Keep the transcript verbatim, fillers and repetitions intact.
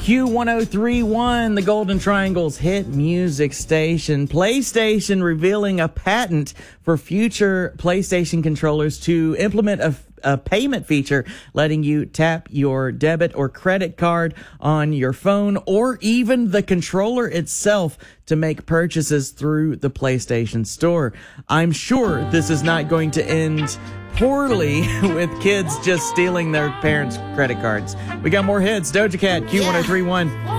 Q one oh three point one, the Golden Triangle's hit music station. PlayStation revealing a patent for future PlayStation controllers to implement a, a payment feature letting you tap your debit or credit card on your phone or even the controller itself to make purchases through the PlayStation Store. I'm sure this is not going to end poorly with kids just stealing their parents' credit cards. We got more hits. Doja Cat, Q one oh three point one.